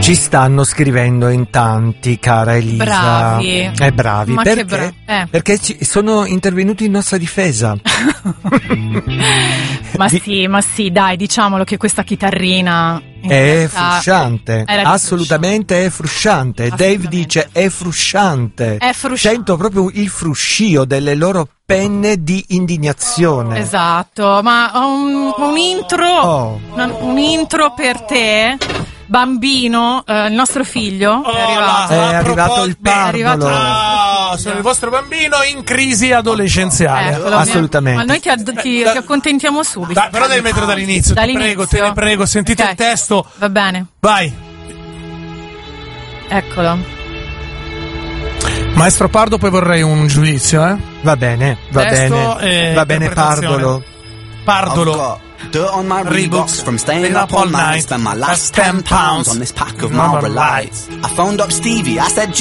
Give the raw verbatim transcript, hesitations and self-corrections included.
Ci stanno scrivendo in tanti, cara Elisa. Bravi. Eh, bravi. Ma perché? che bra- eh. Perché ci sono intervenuti in nostra difesa. Ma Di- sì, ma sì, dai, diciamolo che questa chitarrina in È realtà frusciante, era assolutamente è frusciante. Dave Assolutamente. dice è frusciante. È frusciante. Sento proprio il fruscio delle loro penne di indignazione. Esatto, ma ho un, un intro, Oh. un, un intro per te, bambino, eh, il nostro figlio è arrivato. È A arrivato il proposito- È arrivato- parvolo. Ah, sono il vostro bambino in crisi adolescenziale. Eccolo, assolutamente. Ma noi ti, ad- ti- ti accontentiamo subito. Dai, però devi mettere dall'inizio, ti Dall'inizio? prego, te ne prego, sentite Ok. il testo. Va bene, Vai. eccolo. Maestro Pardo, poi vorrei un giudizio, eh. Va bene, va Testo bene. e Va bene interpretazione. Pardolo. Pardolo. Dirt on my Reeboks from staying up all night. Spent my last ten pounds on this pack of Marlboro Lights. I phoned up Stevie, I said,